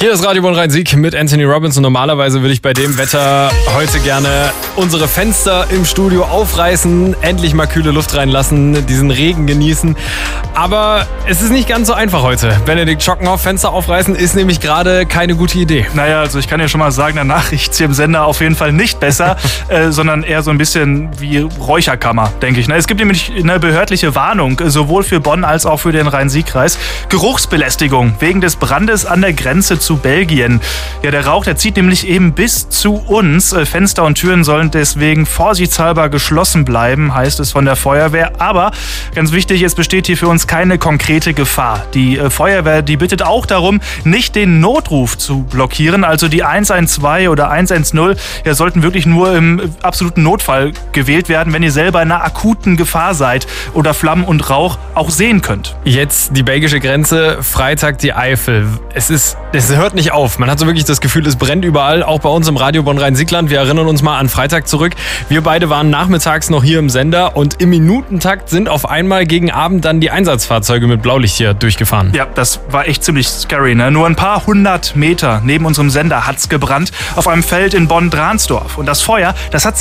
Hier ist Radio Bonn-Rhein-Sieg mit Anthony Robbins und normalerweise würde ich bei dem Wetter heute gerne unsere Fenster im Studio aufreißen, endlich mal kühle Luft reinlassen, diesen Regen genießen. Aber es ist nicht ganz so einfach heute. Benedikt Schockenhoff, Fenster aufreißen ist nämlich gerade keine gute Idee. Naja, also ich kann ja schon mal sagen, danach riecht's hier im Sender auf jeden Fall nicht besser, sondern eher so ein bisschen wie Räucherkammer, denke ich. Es gibt nämlich eine behördliche Warnung, sowohl für Bonn als auch für den Rhein-Sieg-Kreis. Geruchsbelästigung wegen des Brandes an der Grenze zu Belgien. Ja, der Rauch, der zieht nämlich eben bis zu uns. Fenster und Türen sollen deswegen vorsichtshalber geschlossen bleiben, heißt es von der Feuerwehr. Aber ganz wichtig, es besteht hier für uns keine konkrete Gefahr. Die Feuerwehr, die bittet auch darum, nicht den Notruf zu blockieren. Also die 112 oder 110 ja, sollten wirklich nur im absoluten Notfall gewählt werden, wenn ihr selber in einer akuten Gefahr seid oder Flammen und Rauch auch sehen könnt. Jetzt die belgische Grenze, Freitag die Eifel. Es hört nicht auf. Man hat so wirklich das Gefühl, es brennt überall, auch bei uns im Radio Bonn-Rhein-Siegland. Wir erinnern uns mal an Freitag zurück. Wir beide waren nachmittags noch hier im Sender und im Minutentakt sind auf einmal gegen Abend dann die Einsatzfahrzeuge mit Blaulicht hier durchgefahren. Ja, das war echt ziemlich scary, ne? Nur ein paar 100 Meter neben unserem Sender hat's gebrannt auf einem Feld in Bonn-Dransdorf. Und das Feuer, das hat